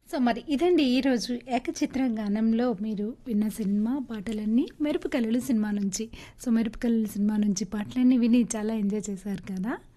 So, మరి ఇదండి ఈరోజు ఏకచిత్ర గానంలో మీరు విన్న సినిమా పాటలన్నీ 'మెరుపు కళలు' సినిమా నుంచి. సో, 'మెరుపు కళలు' సినిమా నుంచి పాటలన్నీ విని చాలా ఎంజాయ్ చేశారు కదా!